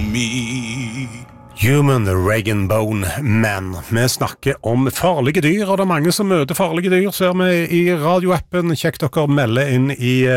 me. Human Reagan Bone Man. Vi snakker om farlige dyr, og det er mange som møter farlige dyr, ser vi i radioappen. Kjekt dere melder inn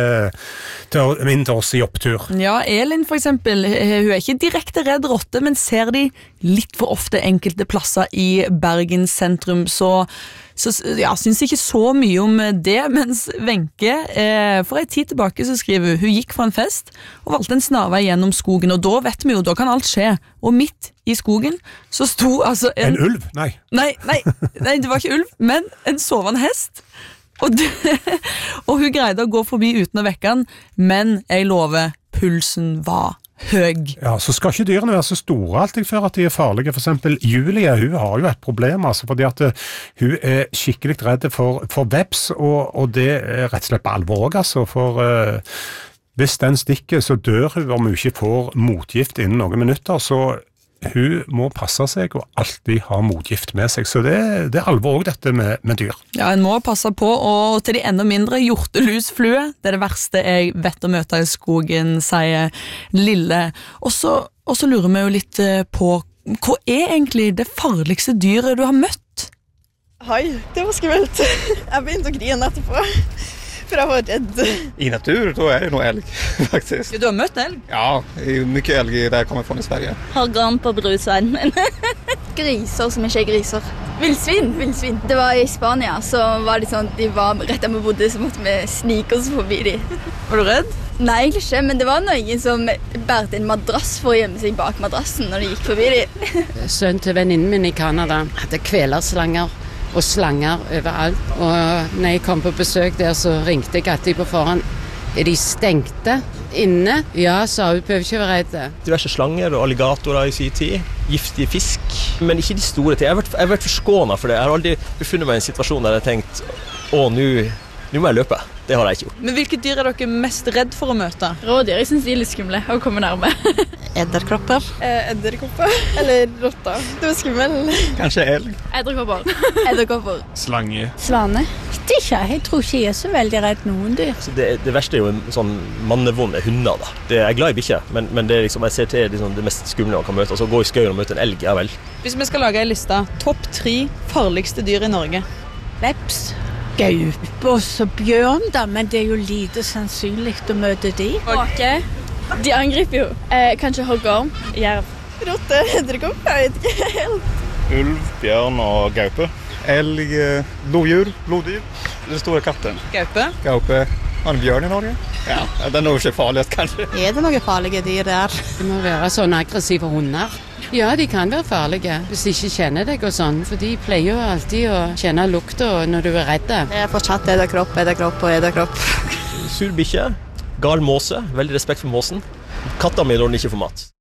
til oss i opptur. Ja, Elin for eksempel, hun er ikke direkte redd rotte, men ser de litt for ofte enkelte plasser i Bergen sentrum, så synes ikke så mye om det, mens Wenche, for en tid tilbake så skriver hun gikk fra en fest og valgte en snarvei gjennom skogen, og da vet vi jo, da kan alt skje, og midt i skogen så sto altså en ulv? Nei, det var ikke ulv, men en sovende hest, og hun greide å gå forbi uten å vekke han, men jeg lover, pulsen var høg. Ja, så skal ikke dyrene være så store alltid før at de er farlige. For eksempel Julie, hun har jo et problem, altså, fordi at hun er skikkelig redd for veps, og det er rett og slett på alvor, altså, for hvis den stikker, så dør hun om hun ikke får motgift innen noen minutter, så hun må passe seg og alltid ha motgift med seg, så det er alvor også dette med dyr. Ja, en må passe på, og til de enda mindre hjortelusflue, det er det verste jeg vet å møte i skogen, sier Lille. Og så lurer vi jo litt på, hva er egentlig det farligste dyret du har møtt? Hei, det var skummelt. Jeg begynte å grine etterpå. For jeg var redd. I natur, då är det nog älg faktiskt. Du har møtt elg? Ja, det är mycket älg där jag kommer från i Sverige. Har gran på brusveien min. Griser som ikke er griser. Vildsvin. Det var i Spania, så var det sånn, de var rett der vi bodde, så måtte vi snike oss forbi de. Var du redd? Nei, egentlig ikke, men det var noen som bærte en madrass for å gjemme seg bak madrassen når de gikk forbi de. Sønnen til venninnen min i Canada hadde kvelerslanger og slanger overalt. Og når jeg kom på besøk der, så ringte jeg alltid på forhånd. Er de stengte inne? Ja, sa hun, behøver ikke være redde. Diverse slanger og alligatorer i sin tid. Giftige fisk, men ikke de store ting. Jeg har vært forskånet for det. Jeg har aldri befunnet meg i en situasjon der jeg har tenkt, nå må jeg løpe. Det har jeg ikke gjort. Men hvilke dyr er dere mest redd for å møte? Rådyr, jeg synes de er litt skumle å komme nærme. Edderkopper. Eller rotter. Det var skummel. Kanske elg. Edderkopper. Slange. Svane. Jeg tror ikke jeg er så veldig redd noen dyr. Så det verste er jo en sånn mannevonde hunder da. Jeg er glad i bikkjer, men det er liksom, jeg ser til liksom det mest skumle man kan møte. Altså gå i skøyen og møte en elg, ja vel. Hvis vi skal lage en liste, topp 3 farligste dyr i Norge. Veps. Gaupe og så bjørn da, men det er jo lite sannsynlig å møte de. Måke. De angriper jo. Kanskje hoggorm. Jerv. Rotte, edderkopp, jeg vet ikke helt. Ulv, björn och gaupe. Älg, lodjur, bloddyr. Den stora katten. Gaupe. Har en bjørn i Norge? Ja, den er nog ikke farligast kanskje. Er det noen farlige dyr der? Det må være sånne aggressive hunder. Ja, de kan være farlige hvis de ikke kjenner deg og sånn, for de pleier jo alltid å kjenne lukta når du er redd. Det er fortsatt edderkopp. Sur bikkje, gal måse, veldig respekt for måsen. Katta mi når den ikke får mat.